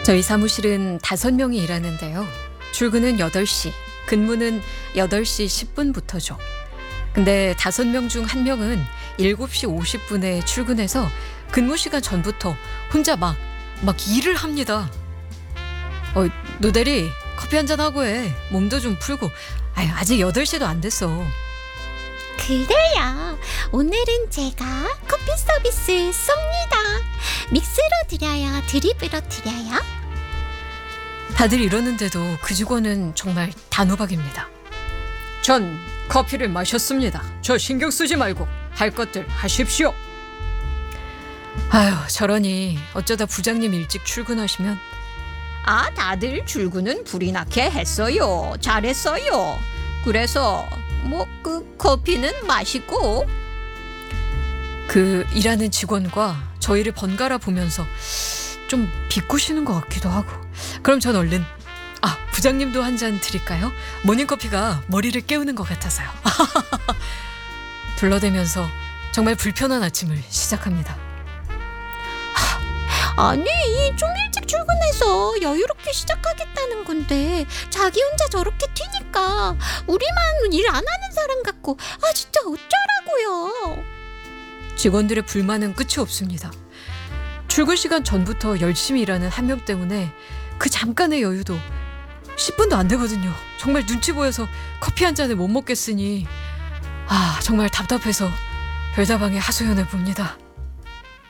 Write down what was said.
저희 사무실은 5명이 일하는데요. 출근은 8시, 근무는 8시 10분부터죠. 근데 5명 중 1명은 7시 50분에 출근해서 근무 시간 전부터 혼자 막 일을 합니다. 노대리 커피 한잔 하고 해. 몸도 좀 풀고. 아직 8시도 안 됐어. 그래요. 오늘은 제가 커피 서비스 쏩니다. 믹스로 드려요? 드립으로 드려요? 다들 이러는데도 그 직원은 정말 단호박입니다. 전 커피를 마셨습니다. 저 신경 쓰지 말고 할 것들 하십시오. 저러니 어쩌다 부장님 일찍 출근하시면 다들 출근은 불이 나게 했어요. 잘했어요. 그래서 커피는 마시고. 그 일하는 직원과 저희를 번갈아 보면서 좀 비꼬시는 것 같기도 하고, 그럼 전 얼른 부장님도 한 잔 드릴까요? 모닝커피가 머리를 깨우는 것 같아서요. 둘러대면서 정말 불편한 아침을 시작합니다. 아니, 좀 일찍 출근해서 여유롭게 시작하겠다는 건데 자기 혼자 저렇게 튀니까 우리만 일 안 하는 사람 같고 진짜 어쩌라고요. 직원들의 불만은 끝이 없습니다. 출근 시간 전부터 열심히 일하는 한 명 때문에 그 잠깐의 여유도 10분도 안 되거든요. 정말 눈치 보여서 커피 한 잔을 못 먹겠으니 정말 답답해서 별다방에 하소연해 봅니다.